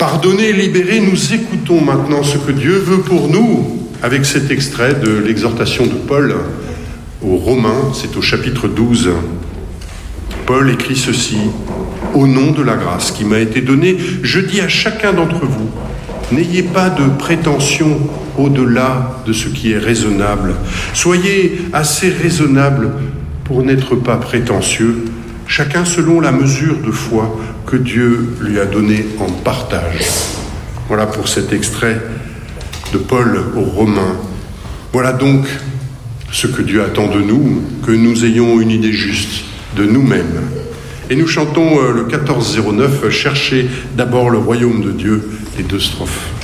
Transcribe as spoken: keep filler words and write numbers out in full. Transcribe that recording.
Pardonnés, libérés, nous écoutons maintenant ce que Dieu veut pour nous avec cet extrait de l'exhortation de Paul aux Romains, c'est au chapitre douze. Paul écrit ceci: « Au nom de la grâce qui m'a été donnée, je dis à chacun d'entre vous, n'ayez pas de prétention au-delà de ce qui est raisonnable. Soyez assez raisonnable pour n'être pas prétentieux, chacun selon la mesure de foi que Dieu lui a donnée en partage. » Voilà pour cet extrait de Paul aux Romains. Voilà donc ce que Dieu attend de nous, que nous ayons une idée juste de nous-mêmes. Et nous chantons le quatorze zéro neuf, « Cherchez d'abord le royaume de Dieu », les deux strophes.